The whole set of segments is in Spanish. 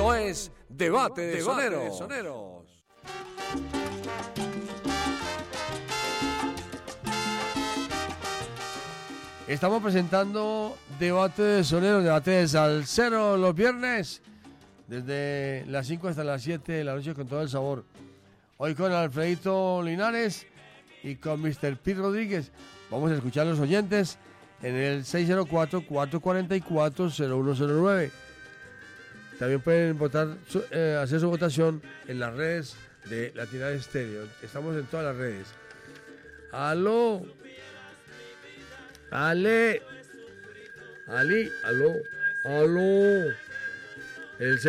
Esto es Debate de Soneros. Estamos presentando Debate de Soneros, Debate de Salsero los viernes, desde las 5 hasta las 7 de la noche con todo el sabor. Hoy con Alfredito Linares y con Mr. Pete Rodríguez. Vamos a escuchar a los oyentes en el 604-444-0109. También pueden votar, hacer su votación en las redes de Latina Estéreo. Estamos en todas las redes. ¡Aló! ¡Ale! ¡Ali! ¡Aló! ¡Aló! El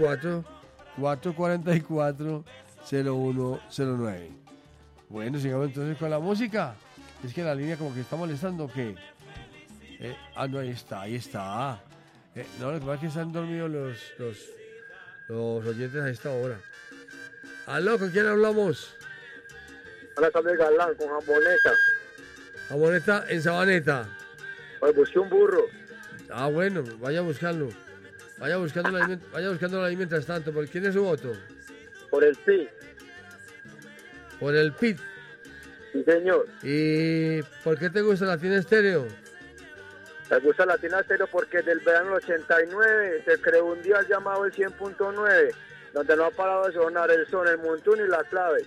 604-444-0109. Bueno, sigamos entonces con la música. Es que la línea como que está molestando, ¿o qué? No, ahí está. No, lo que pasa es que están dormidos los oyentes a esta hora. ¿Aló? ¿Con quién hablamos? Hola, Samuel Galán, con Jamboneta. Jamboneta en Sabaneta. Pues busqué un burro. Ah, bueno, vaya a buscarlo. Vaya buscándolo ahí mientras tanto. ¿Por quién es su voto? Por el sí. Por el PIT. Sí, señor. ¿Y por qué te gusta Latina Estéreo? Me gusta Latina Estéreo porque del verano del 89 se creó un día llamado el 100.9, donde no ha parado de sonar el son, el montón y la clave.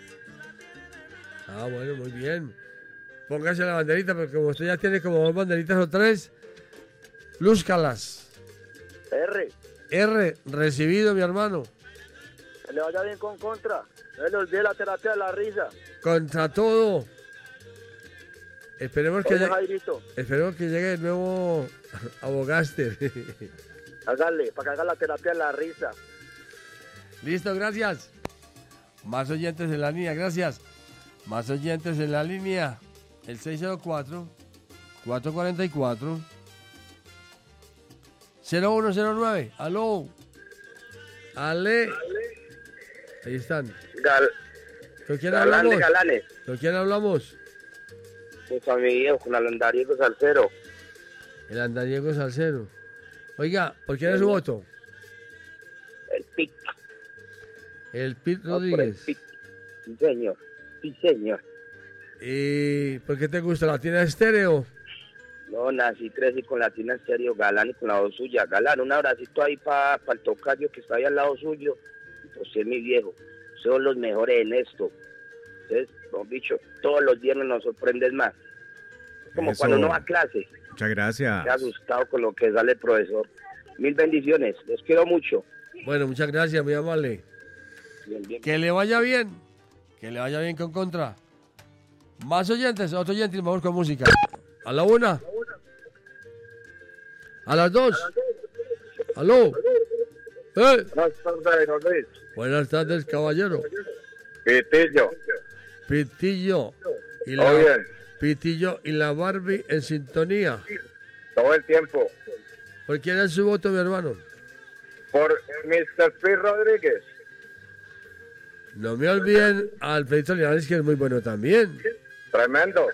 Ah, bueno, muy bien. Póngase la banderita, porque como usted ya tiene como 2 banderitas o 3, lúzcalas. R, recibido, mi hermano. Que le vaya bien con contra. No le olvide la terapia de la risa. Contra todo. Esperemos que llegue el nuevo Abogaster. Hágale, para que haga la terapia de la risa. Listo, gracias. Más oyentes en la línea, gracias. Más oyentes en la línea. El 604-444-0109. Aló. Ale. Ahí están. ¿Con quién hablamos? Galanes. ¿Con quién hablamos? Pues a mi viejo, con el andariego salsero. El andariego salsero. Oiga, ¿por quién es su voto? El Pic. El Pete Rodríguez. Sí, señor. Sí, señor. ¿Y por qué te gusta Latina Estéreo? No, nací, crecí con Latina Estéreo, Galán y con la voz suya. Galán, un abracito ahí para el tocayo que está ahí al lado suyo. Pues sí, es mi viejo. Son los mejores en esto. Entonces, hemos dicho, todos los días nos sorprendes más. Es como Eso. cuando uno va a clase. Muchas gracias. Estoy asustado con lo que sale el profesor. Mil bendiciones. Los quiero mucho. Bueno, muchas gracias, muy amable. Bien. Que le vaya bien. Que le vaya bien con contra. Más oyentes, otro oyente y vamos con música. A la 1. A las 2. Aló. Buenas tardes, Luis. Buenas tardes, caballero. Pitillo. Pitillo y la Barbie en sintonía. Todo el tiempo. ¿Por quién es su voto, mi hermano? Por Mr. P. Rodríguez. No me olviden a Alfredito Linares, que es muy bueno también. Tremendo.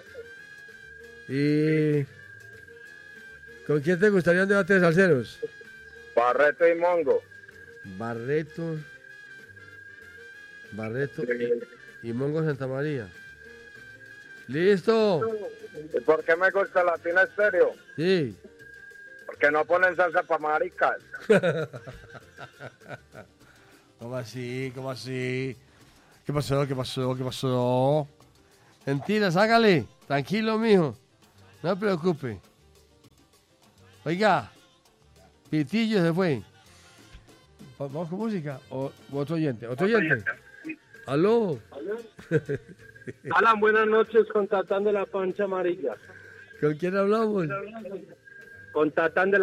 ¿Y con quién te gustaría un debate de salseros? Barreto y Mongo. Barreto y Mongo Santa María. ¿Listo? ¿Y por qué me gusta Latina Estéreo? Sí. Porque no ponen salsa para maricas. ¿Cómo así? ¿Qué pasó? Mentira, sácale. Tranquilo, mijo. No se preocupe. Oiga, Pitillo se fue. ¿Vamos con música? ¿O otro oyente? ¿Aló? Alan, buenas noches, con Tatán de la Pancha Amarilla. ¿Con quién hablamos? Con Tatán de